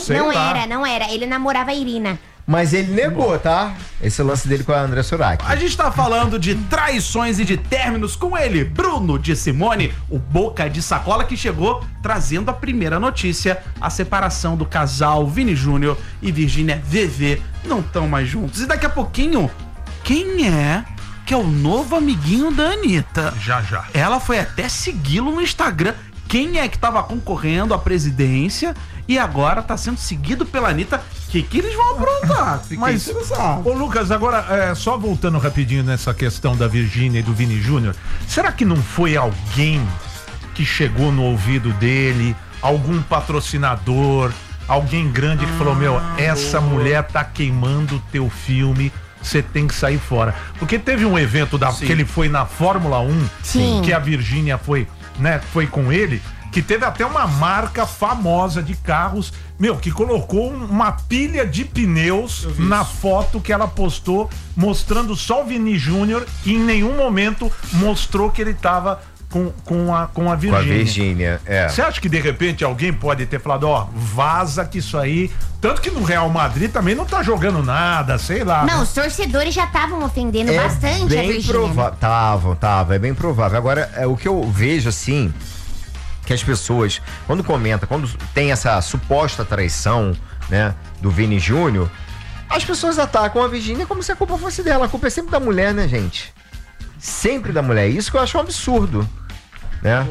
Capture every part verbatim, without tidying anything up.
Sei não lá. era, não era. Ele namorava a Irina. Mas ele negou, tá? Esse lance dele com a André Surak. A gente tá falando de traições e de términos com ele, Bruno de Simone, o boca de sacola que chegou trazendo a primeira notícia, a separação do casal Vini Júnior e Virgínia V V não estão mais juntos. E daqui a pouquinho, quem é que é o novo amiguinho da Anitta? Já, já. Ela foi até segui-lo no Instagram. Quem é que tava concorrendo à presidência e agora tá sendo seguido pela Anitta? O que, que eles vão aprontar? Fiquei Mas, interessado. ô Lucas, agora, é, só voltando rapidinho nessa questão da Virgínia e do Vini Júnior, será que não foi alguém que chegou no ouvido dele, algum patrocinador, alguém grande que ah, falou, meu, essa boa. mulher tá queimando o teu filme, você tem que sair fora? Porque teve um evento da, que ele foi na Fórmula um, Sim. que a Virgínia foi, né, foi com ele, que teve até uma marca famosa de carros, meu, que colocou uma pilha de pneus na foto que ela postou, mostrando só o Vini Júnior, e em nenhum momento mostrou que ele tava com, com a, com a Virgínia. Com a Virgínia, é. Você acha que de repente alguém pode ter falado, ó, vaza que isso aí... Tanto que no Real Madrid também não tá jogando nada, sei lá. Não, né? os torcedores já estavam ofendendo é bastante bem a Virgínia. Provável, tava, tava, é bem provável. Agora, é, o que eu vejo, assim... que as pessoas, quando comentam, quando tem essa suposta traição, né, do Vini Júnior, as pessoas atacam a Virgínia como se a culpa fosse dela. A culpa é sempre da mulher, né, gente? Sempre da mulher. Isso que eu acho um absurdo, né?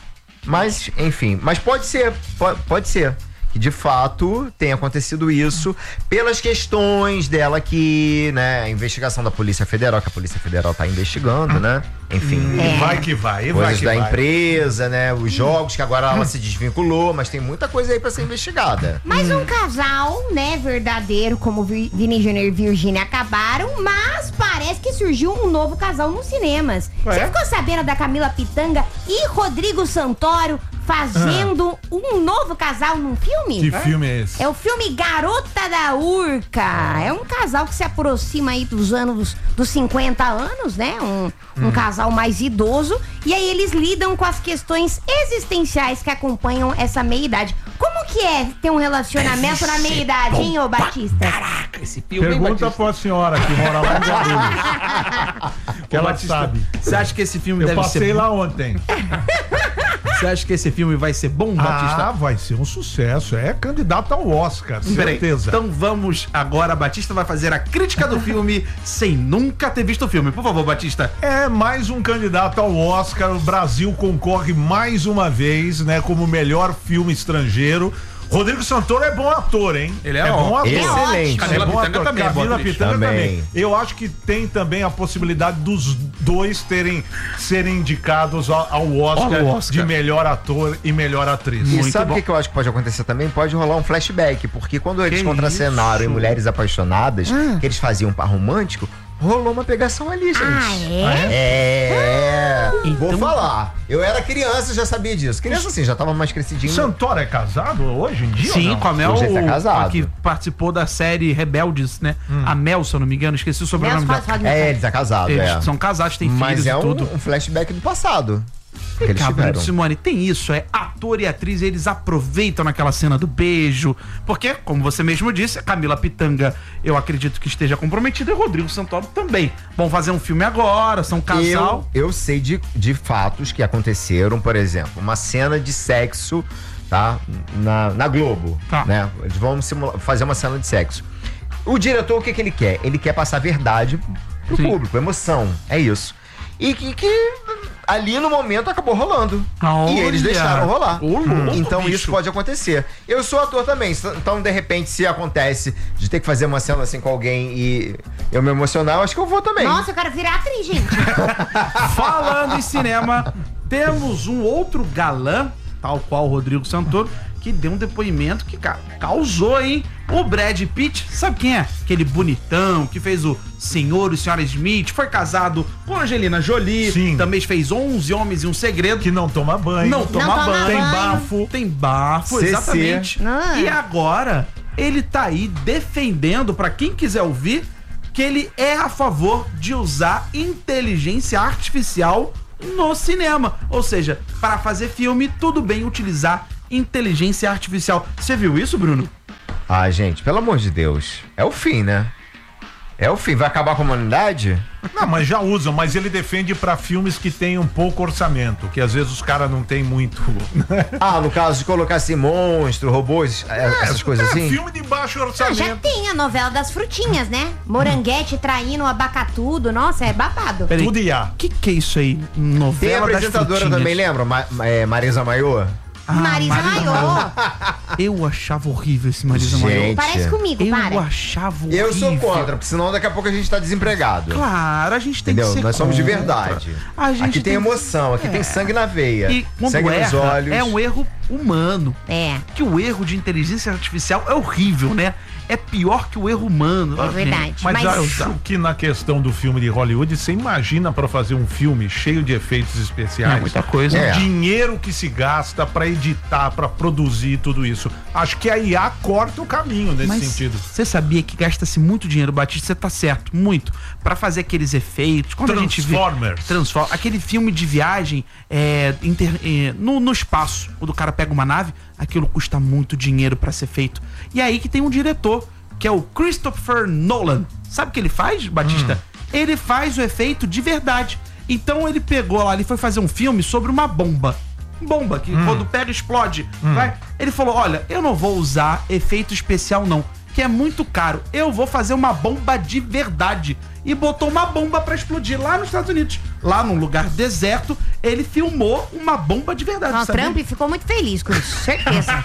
Mas, enfim, mas pode ser, pode, pode ser que de fato tenha acontecido isso pelas questões dela aqui, né? A investigação da Polícia Federal, que a Polícia Federal tá investigando, né? Enfim. É. Vai que vai, e vai coisas que da vai. empresa, né? Os jogos, que agora ela se desvinculou, mas tem muita coisa aí pra ser investigada. Mas um casal, né, verdadeiro, como Vini Júnior e Virgínia acabaram, mas parece que surgiu um novo casal nos cinemas. Ué? Você ficou sabendo da Camila Pitanga e Rodrigo Santoro fazendo ah. um novo casal num filme? Que é? filme é esse? É o filme Garota da Urca. É um casal que se aproxima aí dos anos, dos cinquenta anos, né? Um, um hum. casal mais idoso. E aí eles lidam com as questões existenciais que acompanham essa meia-idade. Como que é ter um relacionamento na meia-idade, hein, ô Batista? Caraca, esse filme, pergunta hein, pra senhora que mora lá em Guarulhos. Que ela Batista, sabe. Você acha que esse filme Eu deve ser... Eu passei lá ontem. Você acha que esse filme vai ser bom, Batista? Ah, vai ser um sucesso. É candidato ao Oscar, certeza. Então vamos agora, Batista vai fazer a crítica do filme sem nunca ter visto o filme. Por favor, Batista. É mais um candidato ao Oscar. O Brasil concorre mais uma vez, né, como melhor filme estrangeiro. Rodrigo Santoro é bom ator, hein? Ele é, é bom ator. Excelente. Camila é bom Pitanga ator. também. Camila é Pitanga também. também. Eu acho que tem também a possibilidade dos dois terem serem indicados ao, ao Oscar, Oscar de melhor ator e melhor atriz. E Muito sabe o bom. que eu acho que pode acontecer também? Pode rolar um flashback, porque quando eles Que contracenaram isso? em Mulheres Apaixonadas, Ah. que eles faziam um par romântico, rolou uma pegação ali, gente. Ah, é? É. Então- Vou falar. Eu era criança, já sabia disso. Criança assim, já tava mais crescidinho. Santoro é casado hoje em dia? Sim, ou não? com a Mel, Hoje ele tá casado. a que participou da série Rebeldes, né? Hum. A Mel, se eu não me engano, esqueci o sobrenome Meus dela. pais É, ele tá casado, Eles é. são casados, têm Mas filhos é e um, tudo. um flashback do passado. Que eles Cabelo, tiveram. Simone, tem isso, é ator e atriz, eles aproveitam naquela cena do beijo, porque, como você mesmo disse, a Camila Pitanga, eu acredito que esteja comprometida, e o Rodrigo Santoro também. Vão fazer um filme agora, são um casal. Eu, eu sei de, de fatos que aconteceram, por exemplo, uma cena de sexo, tá? Na, na Globo, Tá. né? Eles vão simula- fazer uma cena de sexo. O diretor, o que que ele quer? Ele quer passar verdade pro Sim. público, emoção, é isso. E que, que ali no momento acabou rolando. Olha. E eles deixaram rolar. Ô, louco, Então bicho. isso pode acontecer. Eu sou ator também, então de repente se acontece de ter que fazer uma cena assim com alguém e eu me emocionar, eu acho que eu vou também. Nossa, eu quero virar atriz, gente. Falando em cinema, temos um outro galã, tal qual o Rodrigo Santoro, que deu um depoimento que ca- causou, hein? O Brad Pitt, sabe quem é? Aquele bonitão que fez o Senhor e Senhora Smith, foi casado com a Angelina Jolie, Sim. também fez onze Homens e um Segredo. Que não toma banho. Não toma toma banho. Tem banho. bafo. Tem bafo, C C. exatamente. Ah. E agora, ele tá aí defendendo, pra quem quiser ouvir, que ele é a favor de usar inteligência artificial no cinema. Ou seja, para fazer filme, tudo bem utilizar inteligência artificial. Você viu isso, Bruno? Ah, gente, pelo amor de Deus. É o fim, né? É o fim. Vai acabar com a humanidade? Não, mas já usam, mas ele defende pra filmes que tem um pouco orçamento, que às vezes os caras não tem muito. Ah, no caso de colocar assim monstro, robôs, é, essas coisas é, assim? Filme de baixo Ah, orçamento. já tem a novela das frutinhas, né? Moranguete traindo o abacatudo. Nossa, é babado. Peraí, Tudo I A. O que, que é isso aí? Novela Tem a das apresentadora frutinhas. também, lembra? Ma é, Marisa Maiô? Ah, Marisa Maiô. Eu achava horrível esse Marisa Gente. Maiô. Parece comigo, Eu para. achava horrível. Eu sou contra, porque senão daqui a pouco a gente tá desempregado. Claro, a gente tem Entendeu? que ser Nós somos de contra. verdade. A gente Aqui tem emoção, aqui É. tem sangue na veia. E quando sangue nos erra, olhos. é um erro humano. É. Que o erro de inteligência artificial é horrível, né? É pior que o erro humano. É verdade. Mas, Mas- acho que na questão do filme de Hollywood, você imagina pra fazer um filme cheio de efeitos especiais. É muita coisa. É. O dinheiro que se gasta pra editar, pra produzir tudo isso. Acho que a I A corta o caminho nesse Mas sentido. você sabia que gasta-se muito dinheiro, Batista? Você tá certo, muito. Pra fazer aqueles efeitos. Quando a gente vê. Transformers. Transformers. Aquele filme de viagem é, inter- é, no, no espaço, quando o cara pega uma nave, aquilo custa muito dinheiro pra ser feito. E aí que tem um diretor, que é o Christopher Nolan. Sabe o que ele faz, Batista? Hum. Ele faz o efeito de verdade. Então ele pegou lá, ele foi fazer um filme sobre uma bomba. Bomba, que Hum. quando pega explode. Vai. Ele falou, olha, eu não vou usar efeito especial não, que é muito caro. Eu vou fazer uma bomba de verdade. E botou uma bomba pra explodir lá nos Estados Unidos. Lá num lugar deserto, ele filmou uma bomba de verdade. Ó, o sabia? Trump ficou muito feliz com isso, certeza.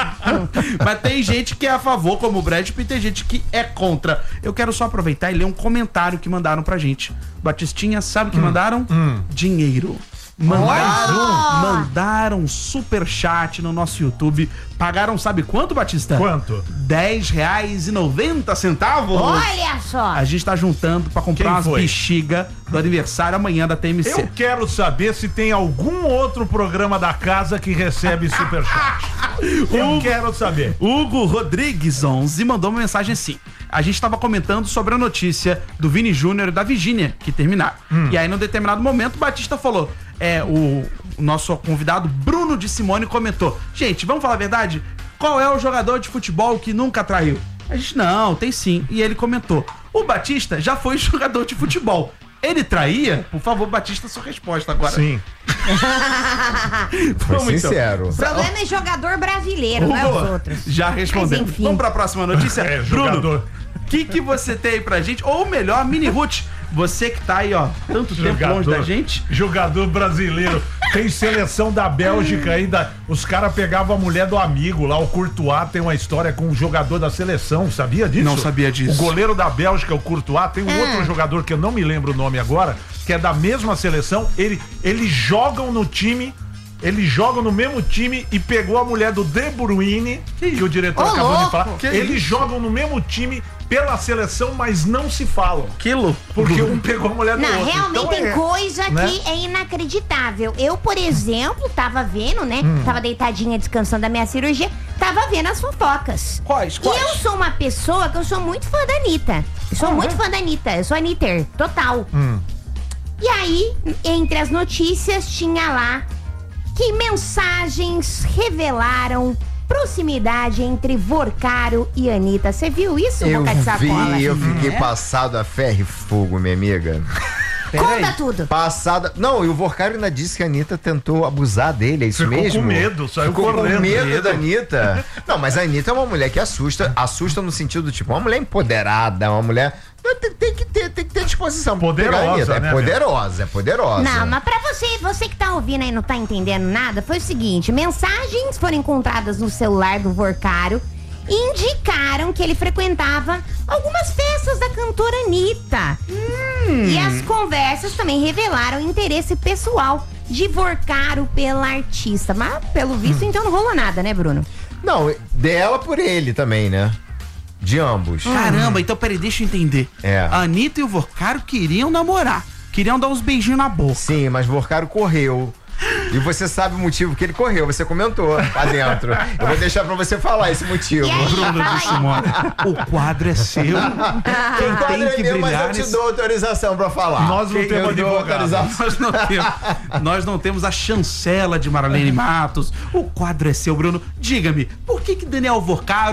Mas tem gente que é a favor, como o Brad Pitt, e tem gente que é contra. Eu quero só aproveitar e ler um comentário que mandaram pra gente. Batistinha, sabe o que mandaram? Dinheiro. Mandaram, um. mandaram um super chat no nosso YouTube. Pagaram, sabe quanto, Batista? Quanto? dez reais e noventa centavos. Olha só. A gente tá juntando pra comprar Quem umas foi? bexiga do aniversário amanhã da T M C. Eu quero saber se tem algum outro programa da casa que recebe superchat. Eu Hugo- quero saber. Hugo Rodrigues onze mandou uma mensagem assim. A gente estava comentando sobre a notícia do Vini Júnior e da Virgínia, que terminaram. E aí, num determinado momento, o Batista falou: é, o, o nosso convidado Bruno de Simone comentou: gente, vamos falar a verdade? Qual é o jogador de futebol que nunca traiu? A gente, não, tem sim. E ele comentou: o Batista já foi jogador de futebol. Ele traía? Por favor, Batista, sua resposta agora. Sim. Foi Vamos, então. sincero. O problema é jogador brasileiro, não é os Hugo, outros. já respondeu. Mas enfim. Vamos pra próxima notícia. É, Bruno, jogador. o que, que você tem aí pra gente? Ou melhor, Mini Ruth, você que tá aí, ó, tanto tempo longe da gente. Jogador brasileiro. Tem seleção da Bélgica ainda. Os caras pegavam a mulher do amigo lá. O Courtois tem uma história com um jogador da seleção. Sabia disso? Não sabia disso. O goleiro da Bélgica, o Courtois, tem um Ah. outro jogador que eu não me lembro o nome agora, que é da mesma seleção. Ele, eles jogam no time. Eles jogam no mesmo time e pegou a mulher do De Bruyne, que o diretor Ô, acabou de louco. falar. Que Eles isso? jogam no mesmo time pela seleção, mas não se falam. Que louco. Porque um pegou a mulher do Não, outro. realmente Então tem é, coisa né? que é inacreditável. Eu, por exemplo, tava vendo, né? Hum. Tava deitadinha descansando da minha cirurgia, tava vendo as fofocas. Quais? E Quais? eu sou uma pessoa que eu sou muito fã da Anitta. Eu sou muito fã da Anitta. Eu sou Anitter, total. Hum. E aí, entre as notícias, tinha lá que mensagens revelaram proximidade entre Vorcaro e Anitta. Você viu isso, Eu Boca de Sacola? vi, eu fiquei É? passado a ferro e fogo, minha amiga. Conta tudo. Passada. Não, e o Vorcaro ainda disse que a Anitta tentou abusar dele, é isso Ficou mesmo? com medo, saiu Ficou correndo. com medo, Medo. da Anitta. Não, mas a Anitta é uma mulher que assusta, assusta no sentido, tipo, uma mulher empoderada, uma mulher. Tem, tem que ter, tem que ter disposição. pra pegar a Poderosa, Anitta. né, É poderosa, é poderosa. Não, mas pra você, você que tá ouvindo aí e não tá entendendo nada, foi o seguinte: mensagens foram encontradas no celular do Vorcaro e indicaram que ele frequentava algumas festas da cantora Anitta. E as conversas também revelaram interesse pessoal de Vorcaro pela artista. Mas, pelo visto, então não rolou nada, né, Bruno? Não, dela por ele também, né? De ambos. Caramba, então peraí, deixa eu entender. É. A Anitta e o Vorcaro queriam namorar. Queriam dar uns beijinhos na boca. Sim, mas Vorcaro correu. E você sabe o motivo que ele correu, você comentou lá dentro. Eu vou deixar pra você falar esse motivo. E aí? Bruno Fala de aí. Simone, o quadro é seu. Quem O quadro tem é que meu, mas brilhar eu te nesse... dou autorização pra falar. Nós não Quem temos eu dou advogado. autorização. Nós não, temos, nós não temos a chancela de Marlene Matos. O quadro é seu, Bruno. Diga-me, por que que Daniel Vorcaro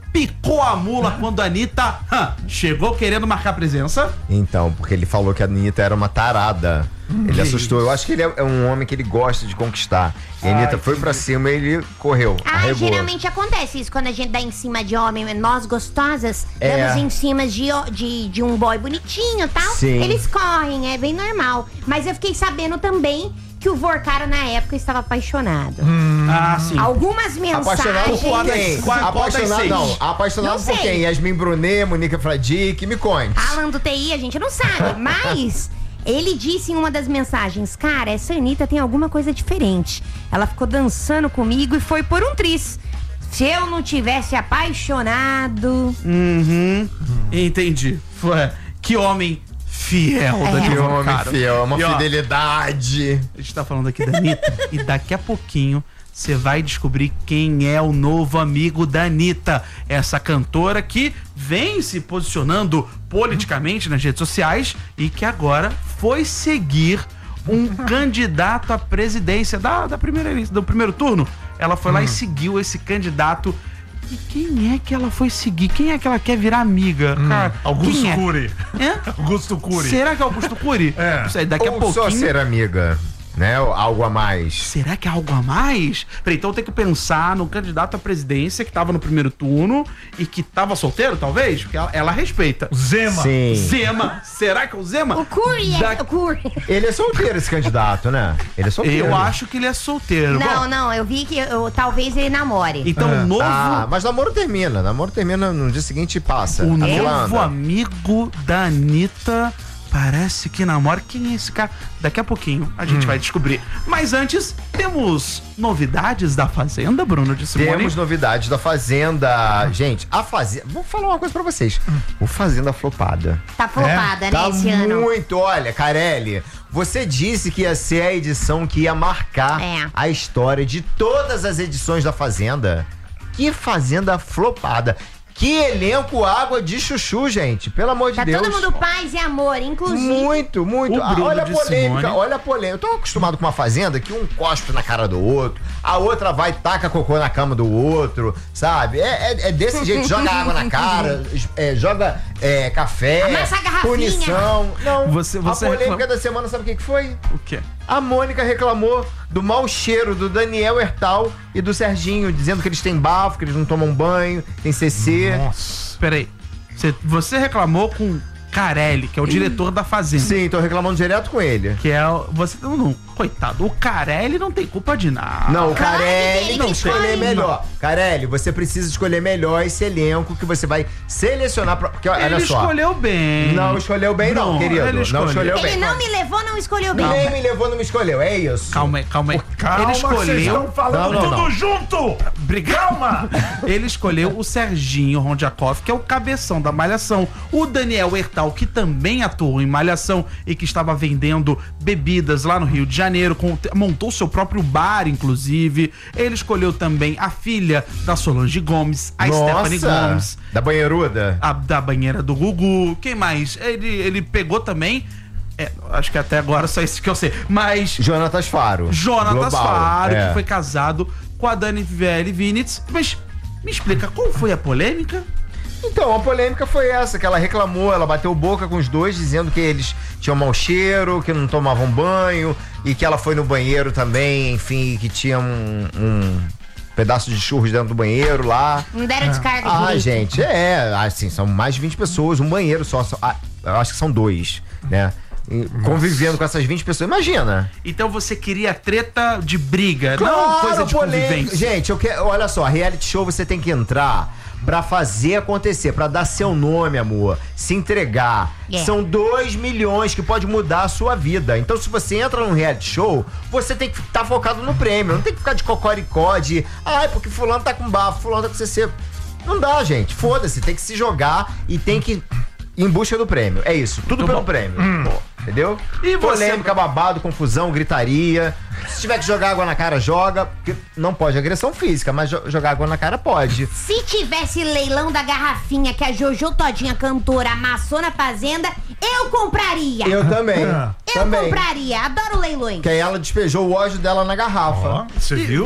picou a mula quando a Anitta hã, chegou querendo marcar presença. Então, porque ele falou que a Anitta era uma tarada. Ele Que assustou. Eu acho que ele é é um homem que ele gosta de conquistar. E a Anitta Ai, foi pra cima e ele correu. Ah, arregou. geralmente acontece isso quando a gente dá em cima de homem, nós gostosas, É. damos em cima de, de, de um boy bonitinho e tal. Sim. Eles correm, é bem normal. Mas eu fiquei sabendo também que o Vorcara na época estava apaixonado. Ah, sim. Algumas mensagens. Apaixonado por Qual das- quem? qual- qual das Apaixonado, seis? não. Apaixonado Não por sei. quem? Yasmin Brunet, Monica Fradique, me conte. Alan do T I, a gente não sabe, mas ele disse em uma das mensagens, cara, essa Anitta tem alguma coisa diferente. Ela ficou dançando comigo e foi por um tris. Se eu não tivesse apaixonado... Uhum. Entendi. Foi. Que homem fiel, É. Daniel Que homem Vorcara. fiel, uma E, ó, fidelidade. A gente tá falando aqui da Anitta e daqui a pouquinho você vai descobrir quem é o novo amigo da Anitta. Essa cantora que vem se posicionando politicamente nas redes sociais e que agora foi seguir um candidato à presidência da, da primeira eleição, do primeiro turno. Ela foi lá e seguiu esse candidato. E quem é que ela foi seguir? Quem é que ela quer virar amiga? Cara, Augusto quem é? Cury. É? Augusto Cury. Será que é Augusto Cury? É. Isso aí, daqui a Ou pouquinho. só ser amiga, né? Algo a mais. Será que é algo a mais? Peraí, então tem que pensar no candidato à presidência que tava no primeiro turno e que tava solteiro, talvez? Porque ela, ela respeita. Zema. Sim. Zema. Será que é o Zema? O Cury é... Da- O Cury. Ele é solteiro, esse candidato, né? Ele é solteiro. Eu acho que ele é solteiro. Não, Bom, não, eu vi que eu- talvez ele namore. então É. o novo, Ah, mas namoro termina. Namoro termina no dia seguinte e passa. o A fila novo anda. amigo da Anitta parece que namora. Quem é esse cara? Daqui a pouquinho a gente vai descobrir. Mas antes, temos novidades da Fazenda, Bruno de Simone? Temos novidades da Fazenda. Gente, a Fazenda... Vou falar uma coisa pra vocês. O Fazenda flopada. Tá flopada, né, Tá esse ano. muito... Olha, Carelli, você disse que ia ser a edição que ia marcar É. a história de todas as edições da Fazenda. Que Fazenda flopada. Que elenco água de chuchu, gente. Pelo amor de Tá Deus. todo mundo paz e amor, inclusive. Muito, muito. O Ah, Bruno olha a de polêmica, Simone. olha a polêmica. Eu tô acostumado com uma fazenda que um cospe na cara do outro, a outra vai e taca cocô na cama do outro, sabe? É, é, é desse jeito, joga água na cara, é, joga é, café, Amassa a garrafinha. punição. Não, Você- você a polêmica reclama- da semana, sabe o que, que foi? O quê? A Mônica reclamou do mau cheiro do Daniel Hertal e do Serginho, dizendo que eles têm bafo, que eles não tomam banho, tem C C. Nossa. Peraí. Você, você reclamou com Carelli, que é o diretor da Fazenda. Sim, tô reclamando direto com ele. Que é. o- Você. Não, não, coitado, o Carelli não tem culpa de nada. Não, o Claro que Carelli tem, tem que não escolher tem. melhor. Carelli, você precisa escolher melhor esse elenco que você vai selecionar pra... Porque, olha Ele só. escolheu bem. Não escolheu bem, não, Não, querido. ele Não escolheu. escolheu Ele bem. não me levou, não escolheu bem. Nem me levou, não me escolheu. É isso. Calma aí, calma aí. Calma, Ele vocês escolheu. estão falando Não, não, tudo não. junto. Obrigado. Calma. Ele escolheu o Serginho Rondiakov, que é o cabeção da Malhação. O Daniel Hertal, que também atuou em Malhação e que estava vendendo bebidas lá no Rio de Janeiro, com- montou seu próprio bar, inclusive. Ele escolheu também a filha da Solange Gomes, a Stephanie Gomes, Da banheiruda. a da banheira do Gugu. Quem mais? Ele, ele pegou também. é, acho que até agora só isso que eu sei. Mas Jonatas Faro. Jonatas Global. Faro, É. que foi casado com a Dani Vielle Vinitz. Mas me explica, qual foi a polêmica? Então, a polêmica foi essa, que ela reclamou, ela bateu boca com os dois, dizendo que eles tinham mau cheiro, que não tomavam banho, e que ela foi no banheiro também, enfim, que tinha um, um pedaço de churros dentro do banheiro lá. Não deram descarga Ah, direito. gente, é, assim, são mais de vinte pessoas, um banheiro só, só ah, eu acho que são dois, né? E convivendo com essas vinte pessoas, imagina. Então você queria treta de briga, não coisa de polêmica. convivência. Gente, eu quero, olha só, reality show você tem que entrar pra fazer acontecer, pra dar seu nome, amor, se entregar. É. São dois milhões que pode mudar a sua vida. Então, se você entra num reality show, você tem que estar focado no prêmio. Não tem que ficar de cocoricó, de ai, porque fulano tá com bafo, fulano tá com C C. Não dá, gente. Foda-se, tem que se jogar e tem que ir em busca do prêmio. É isso, tudo Muito pelo bom. prêmio. Entendeu? E você- Polêmica, babado, confusão, gritaria. Se tiver que jogar água na cara, joga. Porque não pode agressão física, mas jo- jogar água na cara pode. Se tivesse leilão da garrafinha que a Jojo Todinha, cantora, amassou na fazenda, eu compraria. Eu também. Ah. Eu também. compraria. Adoro leilões. Que aí ela despejou o ódio dela na garrafa. Ó, você viu? Né?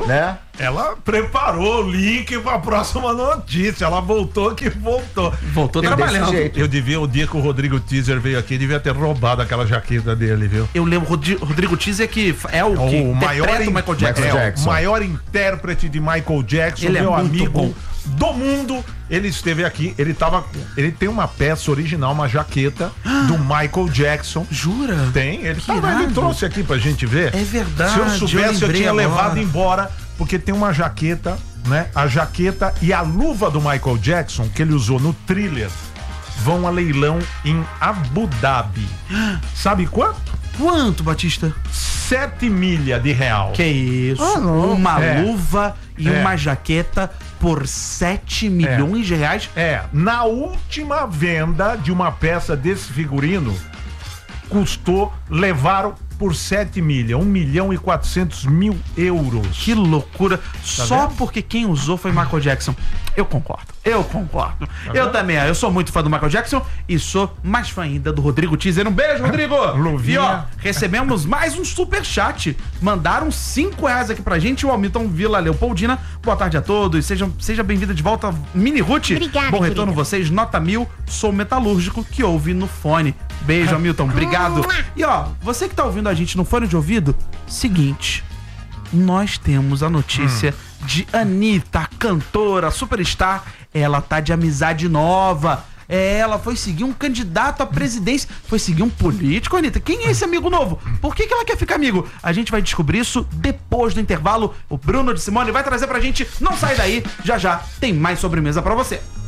ela preparou o link pra próxima notícia. Ela voltou que voltou. Voltou eu, trabalhando. Eu devia, o dia que o Rodrigo Teaser veio aqui, devia ter roubado aquela jaqueta dele, viu? Eu lembro, Rodri- Rodrigo Teaser que é o que o maior, interpreta o Michael Jackson. é, Jackson. o maior intérprete de Michael Jackson, Ele é meu muito amigo bom. do mundo. Ele esteve aqui, ele tava. Ele tem uma peça original, uma jaqueta do Michael Jackson. Jura? Tem, ele, Que tava, ele irado. trouxe aqui pra gente ver. É verdade, Se eu eu soubesse, eu, lembrei tinha agora. levado embora, porque tem uma jaqueta, né? A jaqueta e a luva do Michael Jackson, que ele usou no Thriller, vão a leilão em Abu Dhabi. Sabe quanto? Quanto, Batista? Sete milha de real. Que isso? Ô, louco. Uma É. luva e É. uma jaqueta por sete milhões de reais. É, na última venda de uma peça desse figurino, custou, levaram por sete milha, um milhão e quatrocentos mil euros. Que loucura. Só vendo? porque quem usou foi Michael Jackson. Eu concordo. Eu concordo. eu vendo? também. Eu sou muito fã do Michael Jackson e sou mais fã ainda do Rodrigo Teaser. Um beijo, Rodrigo. Luvinha. E ó, recebemos mais um superchat. Mandaram cinco reais aqui pra gente. O Hamilton Vila Leopoldina. Boa tarde a todos. Sejam, seja bem-vinda de volta, Mini Ruth. Obrigada, Bom retorno querida. vocês. Nota mil. Sou metalúrgico que ouve no fone. Beijo, Hamilton. Obrigado. E ó, você que tá ouvindo a gente no fone de ouvido, seguinte. Nós temos a notícia Hum. de Anitta, cantora, superstar. Ela tá de amizade nova. É, ela foi seguir um candidato à presidência. Foi seguir um político, Anitta. Quem é esse amigo novo? Por que, que ela quer ficar amigo? A gente vai descobrir isso depois do intervalo. O Bruno de Simone vai trazer pra gente. Não sai daí. Já já tem mais sobremesa pra você.